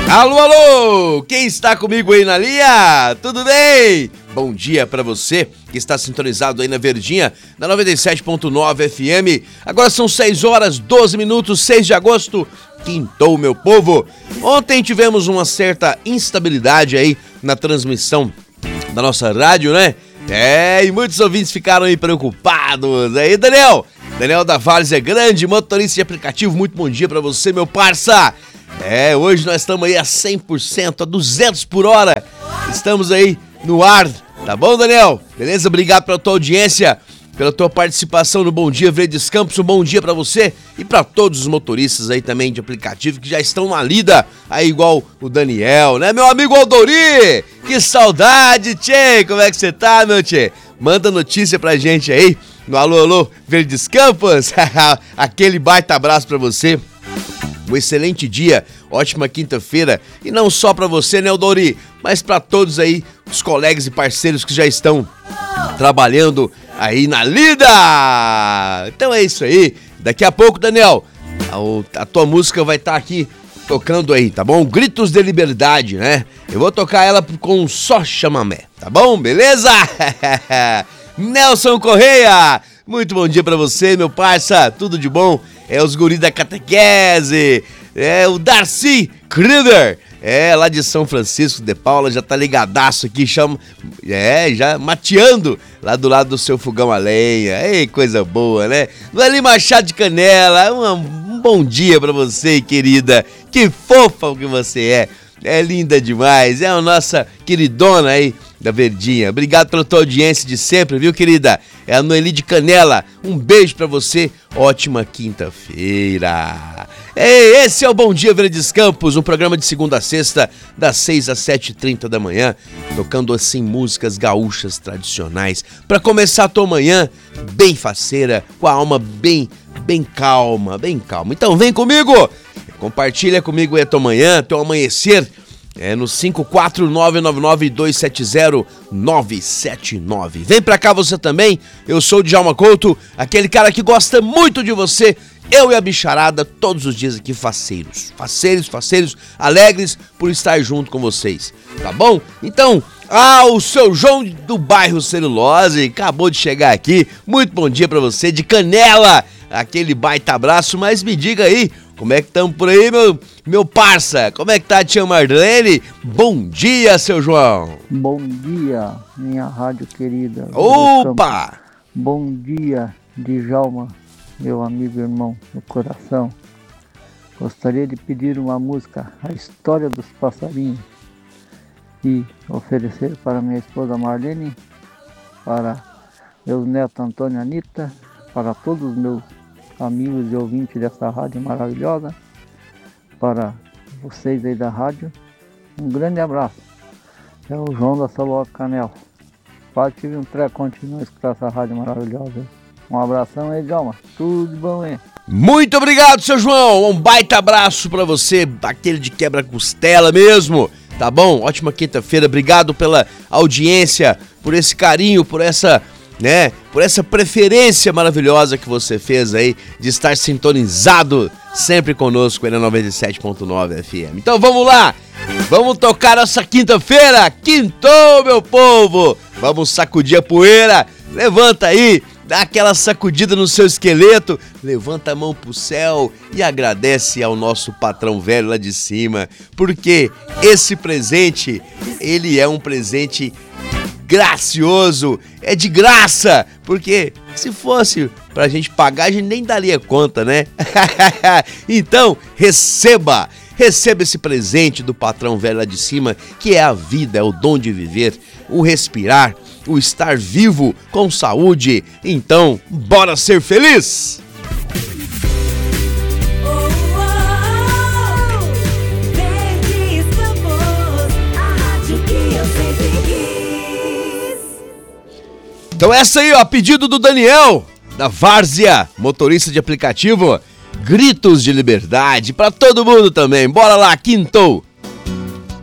Alô, alô! Quem está comigo aí na linha? Tudo bem? Bom dia pra você que está sintonizado aí na Verdinha, na 97.9 FM. Agora são 6 horas, 12 minutos, 6 de agosto. Quintou, meu povo. Ontem tivemos uma certa instabilidade aí na transmissão da nossa rádio, né? E muitos ouvintes ficaram aí preocupados. Aí, Daniel da Várzea Grande, motorista de aplicativo, muito bom dia pra você, meu parça. Hoje nós estamos aí a 100%, a 200 por hora. Estamos aí no ar, tá bom, Daniel? Beleza? Obrigado pela tua audiência, pela tua participação no Bom Dia Verdes Campos. Um bom dia pra você e pra todos os motoristas aí também de aplicativo que já estão na lida, aí igual o Daniel, né? Meu amigo Aldori, que saudade, tchê! Como é que você tá, meu tchê? Manda notícia pra gente aí no Alô, Alô Verdes Campos. Aquele baita abraço pra você. Um excelente dia, ótima quinta-feira, e não só pra você, né, Dori, mas pra todos aí, os colegas e parceiros que já estão trabalhando aí na lida. Então é isso aí, daqui a pouco, Daniel, a tua música vai estar aqui tocando aí, tá bom? Gritos de Liberdade, né? Eu vou tocar ela com só chamamé, tá bom? Beleza? Nelson Correia, muito bom dia pra você, meu parça, tudo de bom? Os guri da catequese, o Darcy Kruger, lá de São Francisco de Paula, já tá ligadaço aqui, já mateando lá do lado do seu fogão a lenha. Ei, coisa boa, né? Noeli Machado de Canela, um bom dia pra você, querida, que fofa que você é linda demais, a nossa queridona aí da Verdinha. Obrigado pela tua audiência de sempre, viu, querida? É a Noeli de Canela. Um beijo pra você. Ótima quinta-feira. Esse é o Bom Dia Verdes Campos, um programa de segunda a sexta, das 6 às 7h30 da manhã, tocando assim músicas gaúchas tradicionais, pra começar a tua manhã bem faceira, com a alma bem calma, bem calma. Então vem comigo, compartilha comigo aí a tua manhã, teu amanhecer, no 54992700979. Vem pra cá você também, eu sou o Djalma Couto, aquele cara que gosta muito de você, eu e a bicharada, todos os dias aqui faceiros, alegres por estar junto com vocês, tá bom? Então, o seu João do bairro Celulose acabou de chegar aqui, muito bom dia pra você, de Canela, aquele baita abraço, mas me diga aí, como é que estamos por aí, meu parça? Como é que tá a tia Marlene? Bom dia, seu João. Bom dia, minha rádio querida. Opa! Bom dia, Djalma, meu amigo e irmão do coração. Gostaria de pedir uma música, A História dos Passarinhos, e oferecer para minha esposa Marlene, para meus netos Antônio e Anitta, para todos os meus amigos e ouvintes dessa rádio maravilhosa, para vocês aí da rádio, um grande abraço. É o João da Saló Canel. Quase tive um treco continuo escutar essa rádio maravilhosa. Um abração aí, Djalma. Tudo de bom, hein? Muito obrigado, seu João. Um baita abraço pra você, aquele de quebra-costela mesmo. Tá bom? Ótima quinta-feira. Obrigado pela audiência, por esse carinho, por essa preferência maravilhosa que você fez aí de estar sintonizado sempre conosco aí na 97.9 FM. Então vamos lá, vamos tocar essa quinta-feira, quintou, meu povo, vamos sacudir a poeira, levanta aí, dá aquela sacudida no seu esqueleto, levanta a mão pro céu e agradece ao nosso patrão velho lá de cima, porque esse presente, ele é um presente gracioso, é de graça, porque se fosse pra gente pagar, a gente nem daria conta, né? Então, receba esse presente do patrão velho lá de cima, que é a vida, é o dom de viver, o respirar, o estar vivo, com saúde. Então, bora ser feliz! Então essa aí, ó, pedido do Daniel, da Várzea, motorista de aplicativo, Gritos de Liberdade, pra todo mundo também. Bora lá, quintou!